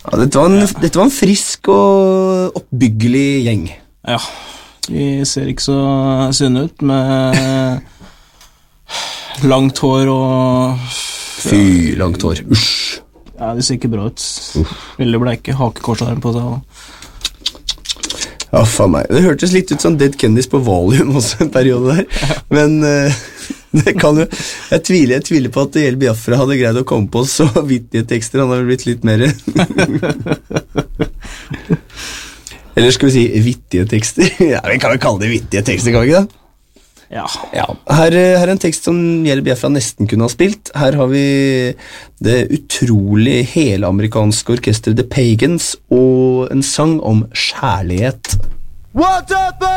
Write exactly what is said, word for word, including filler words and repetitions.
Ja, dette var, en, ja. dette var en frisk og oppbyggelig gjeng. Ja, de ser ikke så sunne ut med langt hår og... Fy, langt hår, usj. Ja, de ser ikke bra ut. Uff. Veldig bleike, hakekorsarm på seg. Ja, faen meg. Det hørtes litt ut som Dead Kennedys på Valium også en periode der. Men uh, det kan jo... Jeg tviler, jeg tviler på at Jelle Biafra hadde greid å komme på så vittige tekster. Han har blitt litt mer... Eller skal vi si vittige tekster? Ja, vi kan jo kalle det vittige tekster, kan vi ikke da? Ja. ja. Her, her er en tekst som Jelle Biafra nesten kunne ha spilt. Her har vi det utrolig helamerikanske orkestret The Pagans og en sang om kjærlighet. What up?